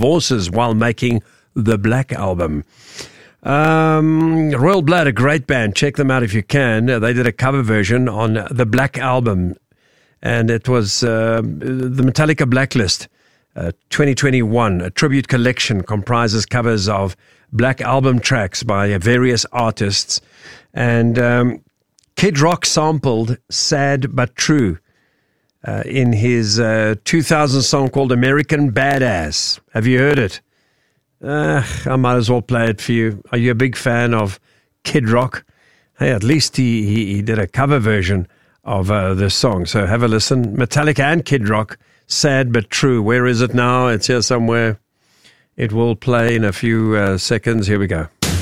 divorces while making the Black Album. Royal Blood, a great band. Check them out if you can. They did a cover version on the Black Album, and it was the Metallica Blacklist 2021. A tribute collection comprises covers of Black Album tracks by various artists, and Kid Rock sampled Sad But True in his 2000 song called American Badass. Have you heard it? I might as well play it for you. Are you a big fan of Kid Rock? Hey, at least he did a cover version of this song. So have a listen. Metallica and Kid Rock, Sad But True. Where is it now? It's here somewhere. It will play in a few seconds. Here we go.